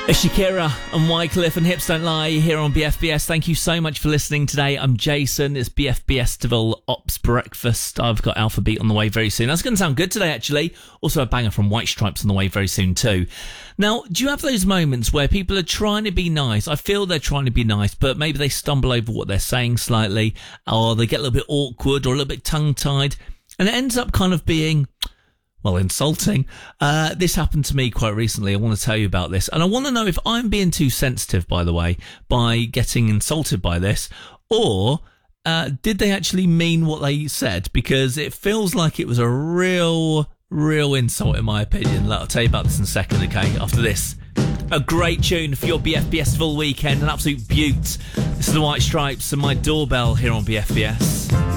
Shakira and Wycliffe and Hips Don't Lie here on BFBS. Thank you so much for listening today. I'm Jason. It's BFBS Ops Breakfast. I've got Alpha Beat on the way very soon. That's going to sound good today, actually. Also a banger from White Stripes on the way very soon too. Now, do you have those moments where people are trying to be nice? I feel they're trying to be nice, but maybe they stumble over what they're saying slightly, or they get a little bit awkward or a little bit tongue-tied, and it ends up kind of being, well, insulting. This happened to me quite recently. I want to tell you about this. And I want to know if I'm being too sensitive, by the way, by getting insulted by this, or did they actually mean what they said? Because it feels like it was a real insult, in my opinion. I'll tell you about this in a second, okay? After this. A great tune for your BFBS full weekend, an absolute beaut. This is the White Stripes and My Doorbell here on BFBS.